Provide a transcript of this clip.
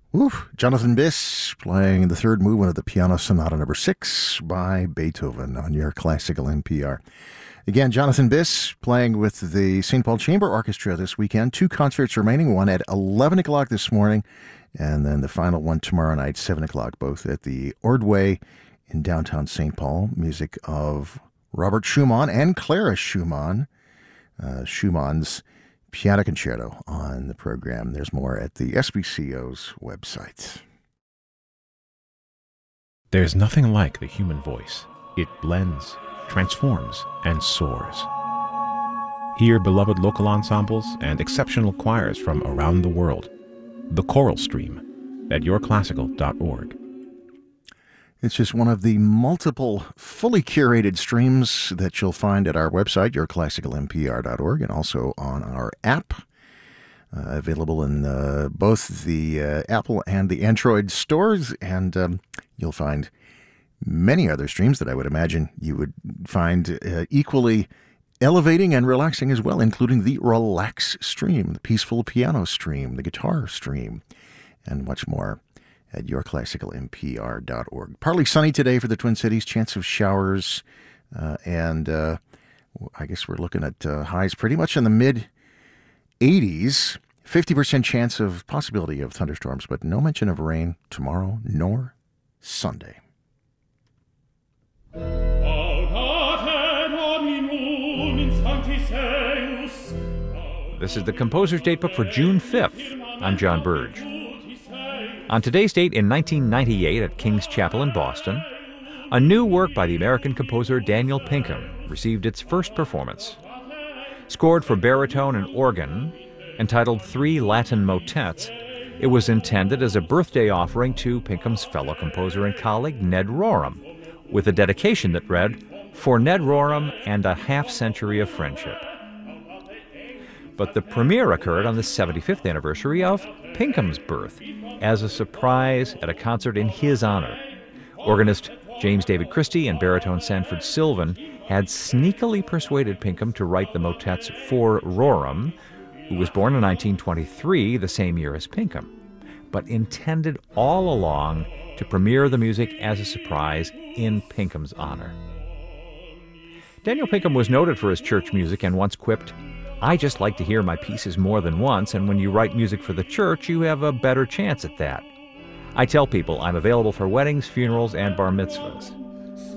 Oof, Jonathan Biss playing the third movement of the Piano Sonata Number 6 by Beethoven on your classical NPR. Again, Jonathan Biss playing with the St. Paul Chamber Orchestra this weekend. 2 concerts remaining, one at 11 o'clock this morning, and then the final one tomorrow night, 7 o'clock, both at the Ordway in downtown St. Paul. Music of Robert Schumann and Clara Schumann. Schumann's Piano Concerto on the program. There's more at the SBCO's website. There's nothing like the human voice. It blends, transforms, and soars. Hear beloved local ensembles and exceptional choirs from around the world. The Choral Stream at yourclassical.org. It's just one of the multiple fully curated streams that you'll find at our website, yourclassicalnpr.org, and also on our app, available in both the Apple and the Android stores. And you'll find many other streams that I would imagine you would find equally elevating and relaxing as well, including the Relax stream, the Peaceful Piano stream, the Guitar stream, and much more at yourclassicalnpr.org. Partly sunny today for the Twin Cities, chance of showers, and I guess we're looking at highs pretty much in the mid-80s, 50% chance of possibility of thunderstorms, but no mention of rain tomorrow nor Sunday. This is the Composer's Datebook for June 5th. I'm John Burge. On today's date in 1998 at King's Chapel in Boston, a new work by the American composer Daniel Pinkham received its first performance. Scored for baritone and organ, entitled 3 Latin Motets, it was intended as a birthday offering to Pinkham's fellow composer and colleague Ned Rorem, with a dedication that read, "For Ned Rorem and a half-century of friendship." But the premiere occurred on the 75th anniversary of Pinkham's birth, as a surprise at a concert in his honor. Organist James David Christie and baritone Sanford Sylvan had sneakily persuaded Pinkham to write the motets for Rorem, who was born in 1923, the same year as Pinkham, but intended all along to premiere the music as a surprise in Pinkham's honor. Daniel Pinkham was noted for his church music and once quipped, "I just like to hear my pieces more than once, and when you write music for the church, you have a better chance at that. I tell people I'm available for weddings, funerals, and bar mitzvahs."